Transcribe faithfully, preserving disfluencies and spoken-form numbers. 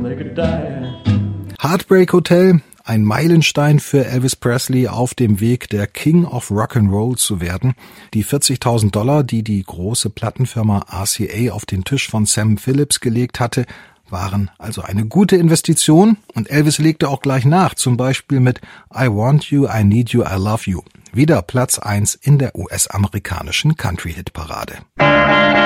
they could die. Heartbreak Hotel, ein Meilenstein für Elvis Presley auf dem Weg, der King of Rock'n'Roll zu werden. Die vierzigtausend Dollar, die die große Plattenfirma R C A auf den Tisch von Sam Phillips gelegt hatte, waren also eine gute Investition, und Elvis legte auch gleich nach, zum Beispiel mit I Want You, I Need You, I Love You. Wieder Platz eins in der U S-amerikanischen Country-Hit-Parade.